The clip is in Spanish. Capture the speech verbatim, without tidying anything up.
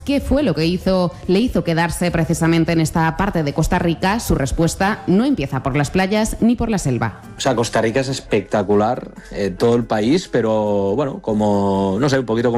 ¿Qué fue lo que hizo, le hizo quedarse precisamente en esta parte de Costa Rica? Su respuesta no empieza por las playas ni por la selva. O sea, Costa Rica es espectacular, eh, todo el país, pero bueno, como, no sé, un poquito como